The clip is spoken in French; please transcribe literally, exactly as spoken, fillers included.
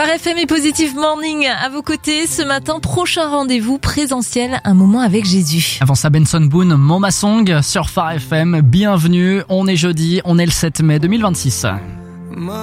Phare F M et Positive Morning à vos côtés. Ce matin, prochain rendez-vous présentiel, un moment avec Jésus. Avant ça, Benson Boone, Mama Song sur Phare F M. Bienvenue, on est jeudi, on est le sept mai deux mille vingt-six.